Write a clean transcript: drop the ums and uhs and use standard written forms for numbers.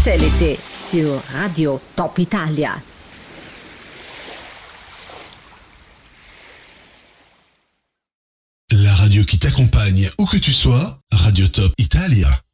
C'est l'été sur Radio Top Italia. La radio qui t'accompagne où que tu sois, Radio Top Italia.